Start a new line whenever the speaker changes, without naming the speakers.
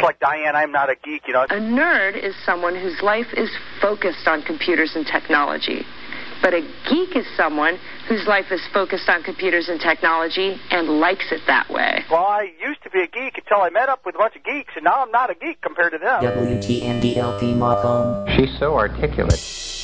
like Diane, I'm not a geek, you know.
A nerd is someone whose life is focused on computers and technology. But a geek is someone whose life is focused on computers and technology and likes it that way.
Well, I used to be a geek until I met up with a bunch of geeks, and now I'm not a geek compared to them.
WTNDLP Mothom.
She's so articulate.